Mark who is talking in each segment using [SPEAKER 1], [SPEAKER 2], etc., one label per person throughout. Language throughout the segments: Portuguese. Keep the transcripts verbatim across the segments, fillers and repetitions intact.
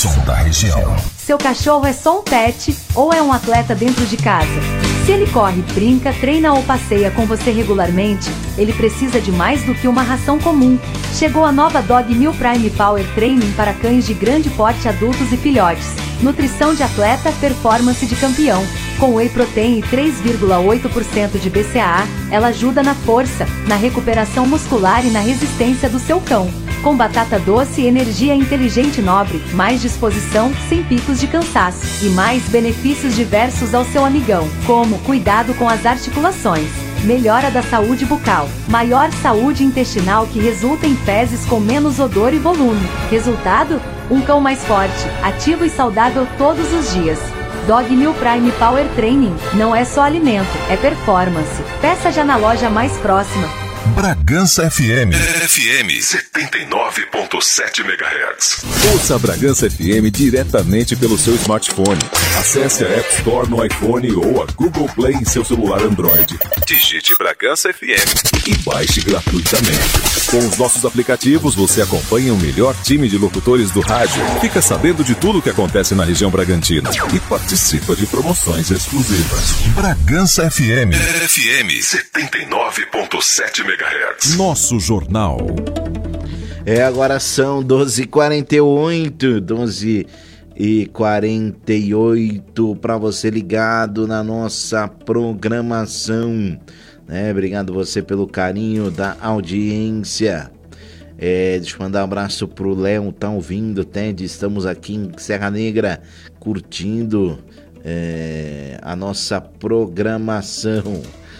[SPEAKER 1] som da região.
[SPEAKER 2] Seu cachorro é só um pet ou é um atleta dentro de casa? Se ele corre, brinca, treina ou passeia com você regularmente, ele precisa de mais do que uma ração comum. Chegou a nova Dog Meal Prime Power Training para cães de grande porte, adultos e filhotes. Nutrição de atleta, performance de campeão. Com Whey Protein e três vírgula oito por cento de B C A A, ela ajuda na força, na recuperação muscular e na resistência do seu cão. Com batata doce, energia inteligente e nobre, mais disposição, sem picos de cansaço. E mais benefícios diversos ao seu amigão, como cuidado com as articulações, melhora da saúde bucal, maior saúde intestinal que resulta em fezes com menos odor e volume. Resultado? Um cão mais forte, ativo e saudável todos os dias. Dog Meal Prime Power Training não é só alimento, é performance. Peça já na loja mais próxima.
[SPEAKER 1] Bragança F M. F M setenta e nove ponto sete megahertz.
[SPEAKER 3] Ouça a Bragança F M diretamente pelo seu smartphone. Acesse a App Store no iPhone ou a Google Play em seu celular Android. Digite Bragança F M e baixe gratuitamente. Com os nossos aplicativos, você acompanha o melhor time de locutores do rádio, fica sabendo de tudo o que acontece na região Bragantina e participa de promoções exclusivas.
[SPEAKER 1] Bragança F M. F M setenta e nove ponto sete megahertz.
[SPEAKER 3] Nosso jornal.
[SPEAKER 4] É, agora são doze e quarenta e oito, doze e quarenta e oito, para você ligado na nossa programação. É, obrigado você pelo carinho da audiência. É, deixa eu mandar um abraço pro Léo, tá ouvindo, Ted, estamos aqui em Serra Negra, curtindo é, a nossa programação.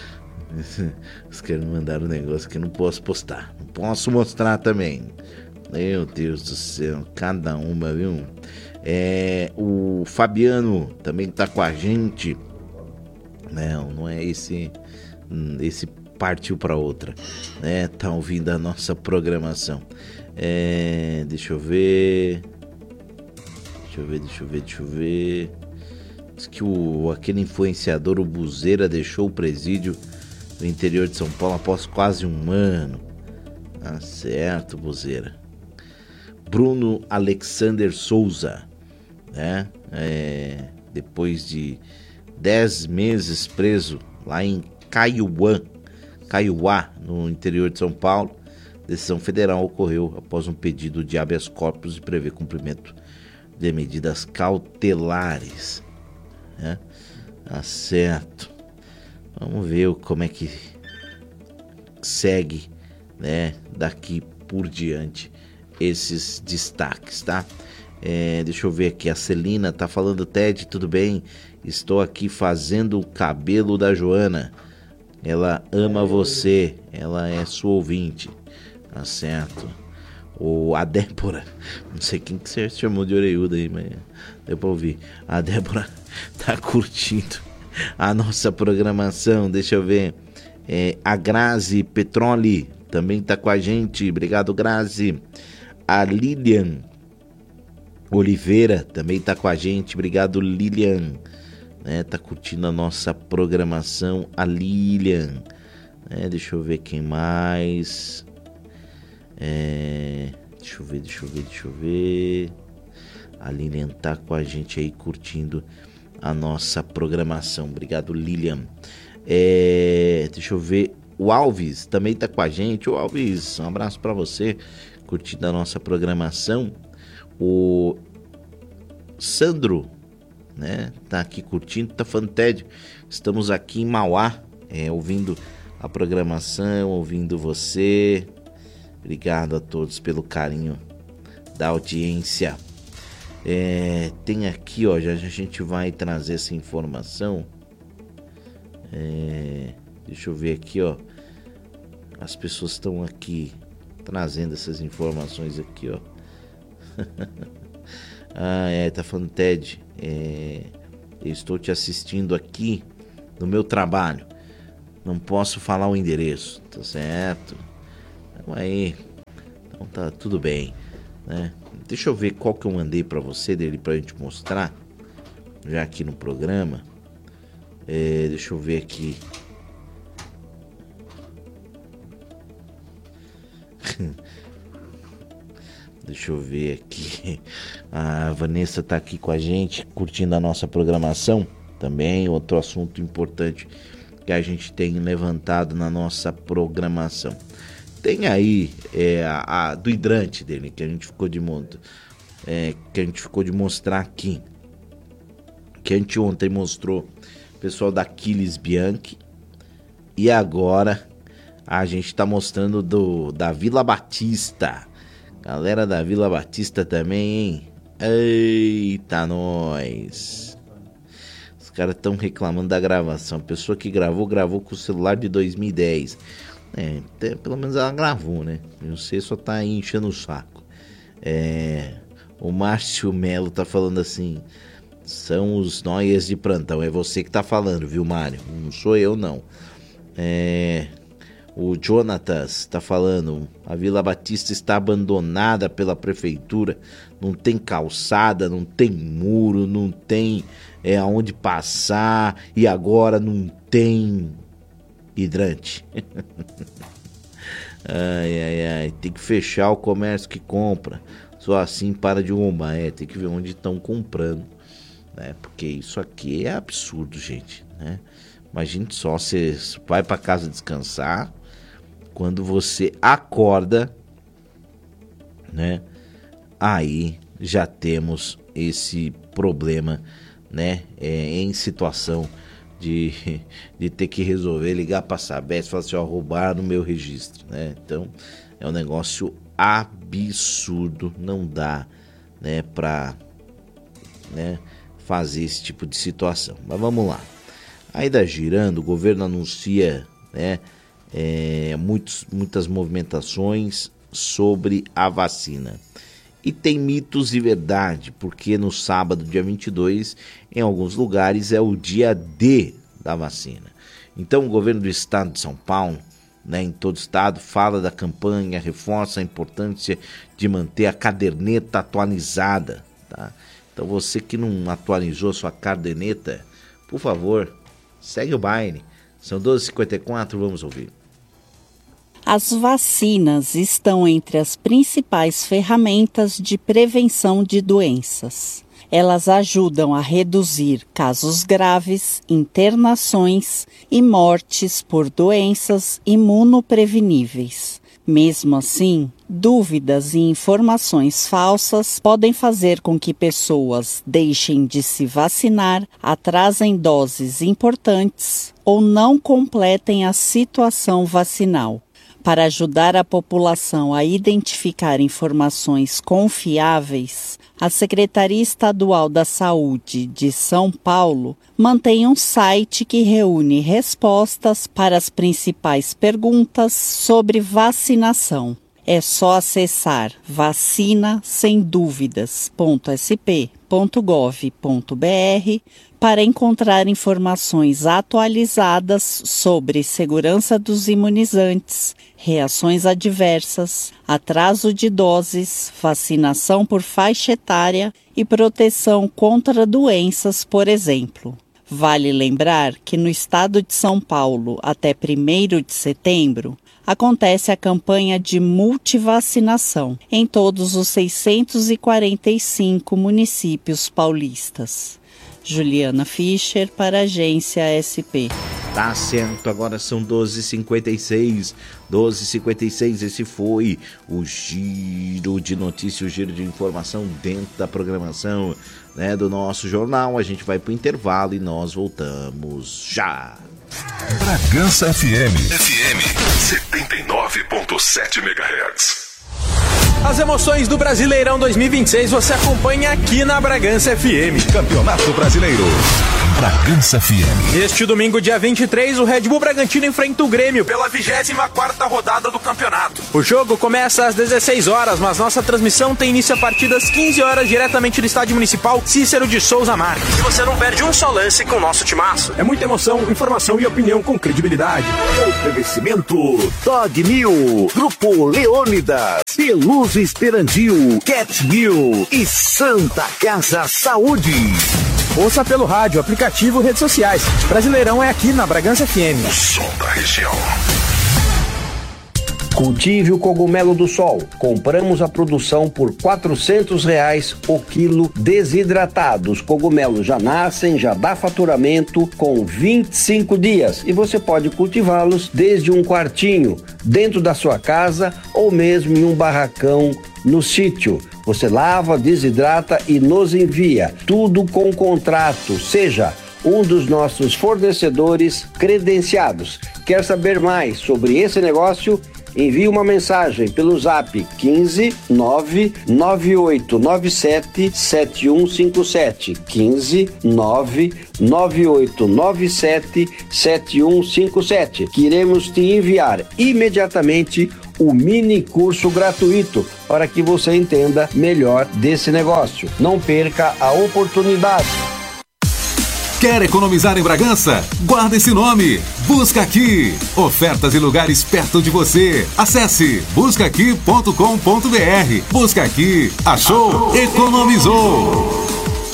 [SPEAKER 4] Os caras mandaram um negócio que eu não posso postar, não posso mostrar também. Meu Deus do céu, cada uma, viu? É, o Fabiano também tá com a gente. Não, não é esse... Esse partiu para outra, né? Tá ouvindo a nossa programação. É, deixa eu ver. Deixa eu ver, deixa eu ver, deixa eu ver. Diz que o, aquele influenciador, o Buzeira, deixou o presídio do interior de São Paulo após quase um ano. Tá certo, Buzeira. Bruno Alexander Souza, né? É, depois de dez meses preso lá em Caiuá, Caiuá, no interior de São Paulo, decisão federal ocorreu após um pedido de habeas corpus e prevê cumprimento de medidas cautelares. Né? Tá certo. Vamos ver como é que segue, né, daqui por diante esses destaques, tá? É, deixa eu ver aqui, a Celina tá falando, Ted, tudo bem? Estou aqui fazendo o cabelo da Joana. Ela ama você, ela é sua ouvinte, tá certo? Ou a Débora, não sei quem que você chamou de orelhuda aí, mas deu pra ouvir. A Débora tá curtindo a nossa programação, deixa eu ver. É, a Grazi Petroli também tá com a gente, obrigado, Grazi. A Lilian Oliveira também tá com a gente, obrigado, Lilian. É, tá curtindo a nossa programação, a Lilian. É, deixa eu ver quem mais. É, deixa eu ver, deixa eu ver, deixa eu ver. A Lilian tá com a gente aí curtindo a nossa programação. Obrigado, Lilian. É, deixa eu ver. O Alves também tá com a gente. O Alves, um abraço para você, curtindo a nossa programação. O Sandro, né, tá aqui curtindo, tá falando, Ted, estamos aqui em Mauá, é, ouvindo a programação, ouvindo você. Obrigado a todos pelo carinho da audiência. É, tem aqui, ó, já, já a gente vai trazer essa informação. É, deixa eu ver aqui, ó. As pessoas estão aqui trazendo essas informações aqui, ó. Ah, é, tá falando, Ted, é, eu estou te assistindo aqui no meu trabalho, não posso falar o endereço, tá certo? Então aí, então tá tudo bem, né? Deixa eu ver qual que eu mandei pra você dele pra gente mostrar, já aqui no programa. É, deixa eu ver aqui. Deixa eu ver aqui. A Vanessa tá aqui com a gente, curtindo a nossa programação. Também outro assunto importante que a gente tem levantado na nossa programação. Tem aí é, a, a do hidrante dele, que a gente ficou de monta, é, que a gente ficou de mostrar aqui. Que a gente ontem mostrou o pessoal da Aquiles Bianchi. E agora a gente tá mostrando do da Vila Batista. Galera da Vila Batista também, hein? Eita, nós. Os caras estão reclamando da gravação. A pessoa que gravou, gravou com o celular de dois mil e dez. É, até, pelo menos ela gravou, né? Você só tá aí enchendo o saco. É, o Márcio Melo tá falando assim: são os noias de plantão. É você que tá falando, viu, Mário? Não sou eu, não. É... O Jonatas tá falando: a Vila Batista está abandonada pela prefeitura, não tem calçada, não tem muro, não tem é, aonde passar e agora não tem hidrante. Ai, ai, ai, tem que fechar o comércio que compra, só assim para de roubar. É, tem que ver onde estão comprando, né? Porque isso aqui é absurdo, gente, né? Imagine só, você vai para casa descansar, quando você acorda, né? Aí já temos esse problema, né? É, em situação de, de ter que resolver, ligar para a Sabesp e falar assim: ó, roubaram no meu registro, né? Então é um negócio absurdo, não dá, né, para, né, fazer esse tipo de situação. Mas vamos lá. Ainda girando, o governo anuncia, né, é, muitos, muitas movimentações sobre a vacina. E tem mitos e verdade, porque no sábado, dia vinte e dois, em alguns lugares é o dia D da vacina. Então o governo do estado de São Paulo, né, em todo o estado, fala da campanha, reforça a importância de manter a caderneta atualizada, tá? Então você que não atualizou sua caderneta, por favor, segue o baile. São doze e cinquenta e quatro, vamos ouvir.
[SPEAKER 5] As vacinas estão entre as principais ferramentas de prevenção de doenças. Elas ajudam a reduzir casos graves, internações e mortes por doenças imunopreveníveis. Mesmo assim, dúvidas e informações falsas podem fazer com que pessoas deixem de se vacinar, atrasem doses importantes ou não completem a situação vacinal. Para ajudar a população a identificar informações confiáveis, a Secretaria Estadual da Saúde de São Paulo mantém um site que reúne respostas para as principais perguntas sobre vacinação. É só acessar vacina sem dúvidas ponto s p ponto gov ponto b r para encontrar informações atualizadas sobre segurança dos imunizantes, reações adversas, atraso de doses, vacinação por faixa etária e proteção contra doenças, por exemplo. Vale lembrar que no estado de São Paulo, até primeiro de setembro, acontece a campanha de multivacinação em todos os seiscentos e quarenta e cinco municípios paulistas. Juliana Fischer para a Agência S P.
[SPEAKER 4] Tá certo, agora são doze e cinquenta e seis. doze e cinquenta e seis, esse foi o giro de notícias, o giro de informação dentro da programação, né, do nosso jornal. A gente vai pro intervalo e nós voltamos já.
[SPEAKER 1] Bragança F M. F M setenta e nove ponto sete megahertz.
[SPEAKER 6] As emoções do Brasileirão dois mil e vinte e seis você acompanha aqui na Bragança F M.
[SPEAKER 1] Campeonato Brasileiro. Bragança F M.
[SPEAKER 6] Este domingo, dia vinte e três, o Red Bull Bragantino enfrenta o Grêmio pela vigésima quarta rodada do campeonato. O jogo começa às dezesseis horas, mas nossa transmissão tem início a partir das quinze horas, diretamente do Estádio Municipal Cícero de Souza Marques. E você não perde um só lance com o nosso timaço.
[SPEAKER 7] É muita emoção, informação e opinião com credibilidade.
[SPEAKER 8] Oferecimento Dog Mil, Grupo Leônidas, Peluso Esperandil, Cat Mil e Santa Casa Saúde.
[SPEAKER 6] Ouça pelo rádio, aplicativo e redes sociais. Brasileirão é aqui na Bragança F M.
[SPEAKER 1] O som da região.
[SPEAKER 9] Cultive o cogumelo do sol. Compramos a produção por quatrocentos reais o quilo desidratado. Os cogumelos já nascem, já dá faturamento com vinte e cinco dias e você pode cultivá-los desde um quartinho, dentro da sua casa ou mesmo em um barracão no sítio. Você lava, desidrata e nos envia. Tudo com contrato, seja um dos nossos fornecedores credenciados. Quer saber mais sobre esse negócio? Envie uma mensagem pelo zap quinze nove nove oito nove sete sete um cinco sete, quinze nove nove oito nove sete sete um cinco sete, que iremos te enviar imediatamente o mini curso gratuito para que você entenda melhor desse negócio. Não perca a oportunidade.
[SPEAKER 3] Quer economizar em Bragança? Guarda esse nome. Busca Aqui. Ofertas e lugares perto de você. Acesse busca aqui ponto com ponto br. Busca Aqui. Achou? Economizou.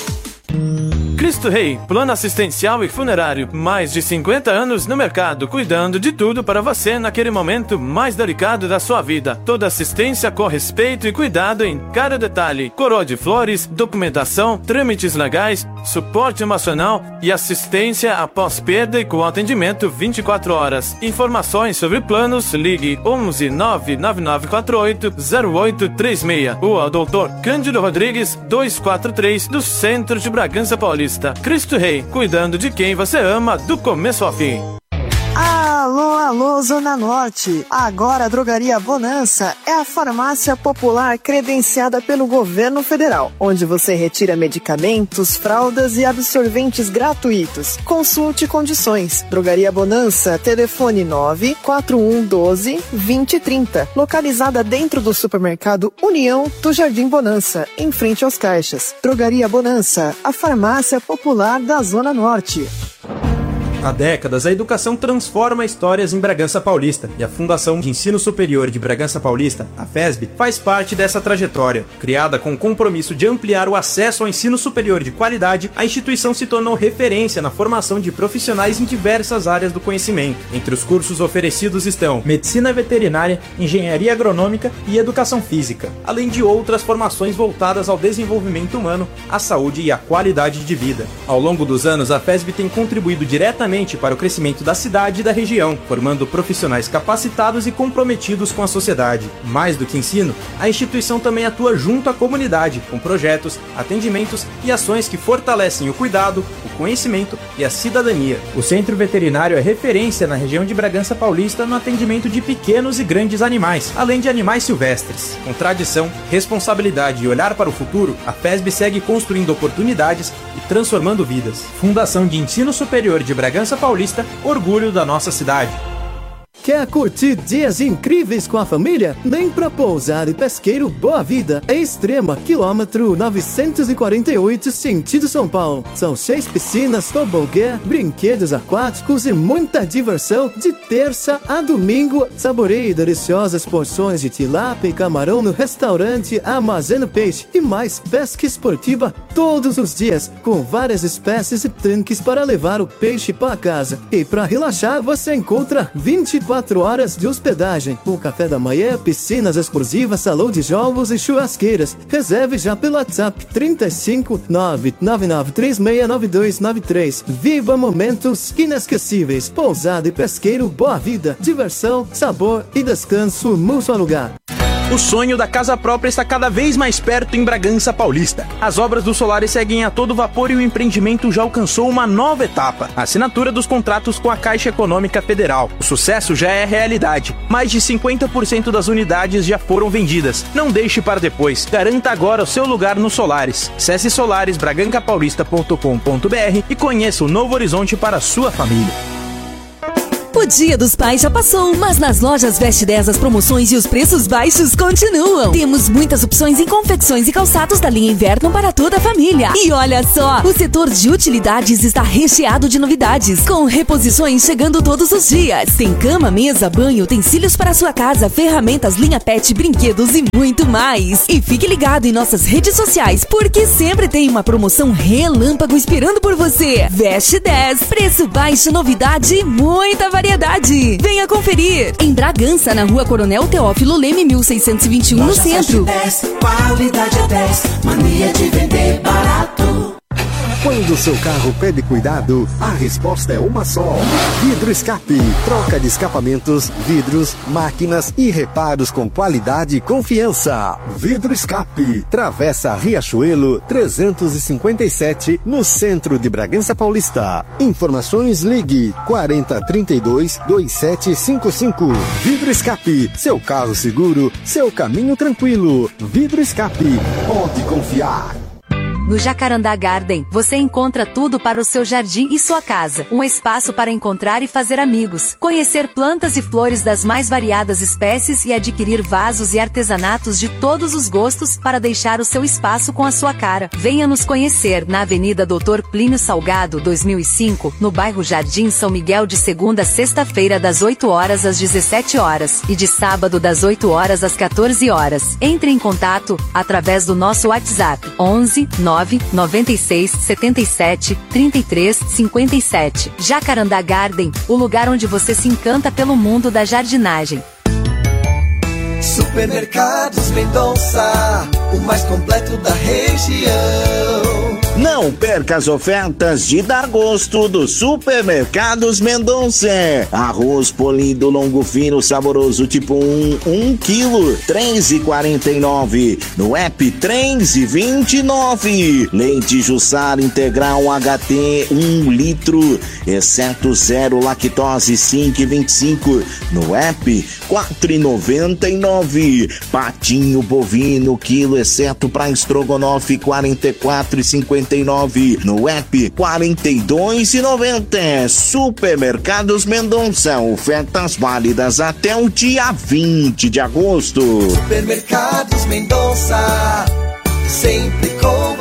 [SPEAKER 10] Cristo Rei, plano assistencial e funerário. Mais de cinquenta anos no mercado, cuidando de tudo para você naquele momento mais delicado da sua vida. Toda assistência com respeito e cuidado em cada detalhe. Coroa de flores, documentação, trâmites legais, suporte emocional e assistência após perda e com atendimento vinte e quatro horas. Informações sobre planos, ligue onze nove nove nove quatro oito zero oito três seis. Ou ao doutor Cândido Rodrigues, duzentos e quarenta e três, do centro de Bragança Paulista. Cristo Rei, cuidando de quem você ama do começo ao fim.
[SPEAKER 11] Alô, alô, Zona Norte! Agora a Drogaria Bonança é a farmácia popular credenciada pelo governo federal, onde você retira medicamentos, fraldas e absorventes gratuitos. Consulte condições. Drogaria Bonança, telefone nove quatro um um dois zero dois zero três zero, localizada dentro do supermercado União do Jardim Bonança, em frente aos caixas. Drogaria Bonança, a farmácia popular da Zona Norte.
[SPEAKER 6] Há décadas, a educação transforma histórias em Bragança Paulista, e a Fundação de Ensino Superior de Bragança Paulista, a FESB, faz parte dessa trajetória. Criada com o compromisso de ampliar o acesso ao ensino superior de qualidade, a instituição se tornou referência na formação de profissionais em diversas áreas do conhecimento. Entre os cursos oferecidos estão Medicina Veterinária, Engenharia Agronômica e Educação Física, além de outras formações voltadas ao desenvolvimento humano, à saúde e à qualidade de vida. Ao longo dos anos, a FESB tem contribuído diretamente para o crescimento da cidade e da região, formando profissionais capacitados e comprometidos com a sociedade. Mais do que ensino, a instituição também atua junto à comunidade, com projetos, atendimentos e ações que fortalecem o cuidado, o conhecimento e a cidadania. O Centro Veterinário é referência na região de Bragança Paulista no atendimento de pequenos e grandes animais, além de animais silvestres. Com tradição, responsabilidade e olhar para o futuro, a FESB segue construindo oportunidades e transformando vidas. Fundação de Ensino Superior de Bragança Paulista, orgulho da nossa cidade.
[SPEAKER 12] Quer curtir dias incríveis com a família? Vem pra Pousada e Pesqueiro Boa Vida, é Extrema, quilômetro novecentos e quarenta e oito, sentido São Paulo. São seis piscinas, tobogã, brinquedos aquáticos e muita diversão de terça a domingo. Saboreie deliciosas porções de tilápia e camarão no restaurante Armazeno Peixe e mais pesca esportiva todos os dias, com várias espécies e tanques para levar o peixe para casa. E para relaxar, você encontra vinte e quatro horas de hospedagem, com café da manhã, piscinas exclusivas, salão de jogos e churrasqueiras. Reserve já pelo WhatsApp trinta e cinco, nove nove nove três seis nove dois nove três. Viva momentos inesquecíveis. Pousada e Pesqueiro Boa Vida. Diversão, sabor e descanso num só lugar.
[SPEAKER 6] O sonho da casa própria está cada vez mais perto em Bragança Paulista. As obras do Solaris seguem a todo vapor e o empreendimento já alcançou uma nova etapa: a assinatura dos contratos com a Caixa Econômica Federal. O sucesso já é realidade. Mais de cinquenta por cento das unidades já foram vendidas. Não deixe para depois. Garanta agora o seu lugar no Solaris. Acesse solares braganca paulista ponto com ponto br e conheça o novo horizonte para a sua família.
[SPEAKER 13] O Dia dos Pais já passou, mas nas lojas Veste dez as promoções e os preços baixos continuam. Temos muitas opções em confecções e calçados da linha inverno para toda a família. E olha só, o setor de utilidades está recheado de novidades, com reposições chegando todos os dias. Tem cama, mesa, banho, utensílios para sua casa, ferramentas, linha pet, brinquedos e muito mais. E fique ligado em nossas redes sociais, porque sempre tem uma promoção relâmpago esperando por você. Veste dez, preço baixo, novidade e muita variedade. variedade. Venha conferir. Em Bragança, na Rua Coronel Teófilo Leme, mil seiscentos e vinte e um, no centro.
[SPEAKER 14] dez, qualidade é dez, mania de vender barato.
[SPEAKER 15] Quando o seu carro pede cuidado, a resposta é uma só. Vidro Escape. Troca de escapamentos, vidros, máquinas e reparos com qualidade e confiança. Vidro Escape. Travessa Riachuelo trezentos e cinquenta e sete, no centro de Bragança Paulista. Informações, ligue quarenta, trinta e dois, vinte e sete cinquenta e cinco. Vidro Escape. Seu carro seguro, seu caminho tranquilo. Vidro Escape. Pode confiar.
[SPEAKER 2] No Jacarandá Garden, você encontra tudo para o seu jardim e sua casa. Um espaço para encontrar e fazer amigos, conhecer plantas e flores das mais variadas espécies e adquirir vasos e artesanatos de todos os gostos para deixar o seu espaço com a sua cara. Venha nos conhecer na Avenida doutor Plínio Salgado, dois mil e cinco, no bairro Jardim São Miguel, de segunda a sexta-feira das oito horas às dezessete horas e de sábado das oito horas às quatorze horas. Entre em contato através do nosso WhatsApp onze, nove, noventa e seis, setenta e sete, trinta e três, cinquenta e sete. Jacarandá Garden, o lugar onde você se encanta pelo mundo da jardinagem.
[SPEAKER 14] Supermercados Mendonça, o mais completo da região.
[SPEAKER 4] Não perca as ofertas de dar gosto dos Supermercados Mendonça. Arroz polido longo fino saboroso tipo um, um quilo, três reais e quarenta e nove. No app, três reais e vinte e nove. Leite Jussara integral H T, um litro, exceto zero lactose, cinco reais e vinte e cinco. No app, quatro reais e noventa e nove. Patinho bovino, quilo, exceto para estrogonofe, quarenta e quatro reais e cinquenta e nove. No app, quarenta e dois reais e noventa. Supermercados Mendonça, ofertas válidas até o dia vinte de agosto.
[SPEAKER 14] Supermercados Mendonça, sempre com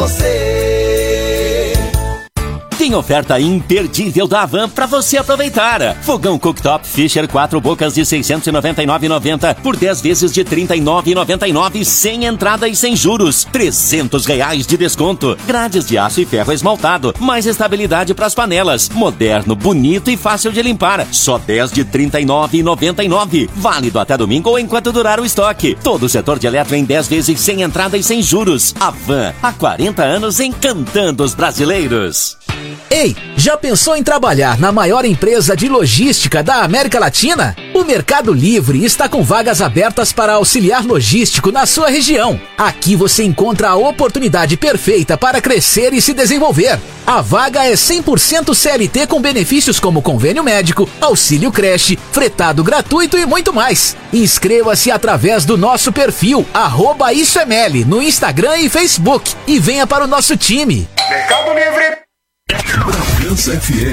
[SPEAKER 14] você.
[SPEAKER 16] Tem oferta imperdível da Havan pra você aproveitar. Fogão cooktop Fisher quatro bocas de seiscentos e noventa e nove reais e noventa centavos por dez vezes de trinta e nove reais e noventa e nove centavos, sem entrada e sem juros. trezentos reais de desconto. Grades de aço e ferro esmaltado. Mais estabilidade pras panelas. Moderno, bonito e fácil de limpar. Só dez de trinta e nove reais e noventa e nove centavos. Válido até domingo ou enquanto durar o estoque. Todo o setor de eletro em dez vezes sem entrada e sem juros. Havan, há quarenta anos encantando os brasileiros.
[SPEAKER 17] Ei, já pensou em trabalhar na maior empresa de logística da América Latina? O Mercado Livre está com vagas abertas para auxiliar logístico na sua região. Aqui você encontra a oportunidade perfeita para crescer e se desenvolver. A vaga é cem por cento C L T com benefícios como convênio médico, auxílio creche, fretado gratuito e muito mais. Inscreva-se através do nosso perfil, arroba Isso é Meli, no Instagram e Facebook, e venha para o nosso time.
[SPEAKER 1] Mercado Livre. Bragança F M.